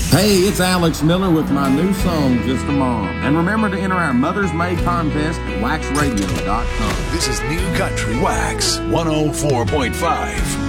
Hey, it's Alex Miller with my new song, Just a Mom. And remember to enter our Mother's May contest at waxradio.com. This is New Country Wax 104.5.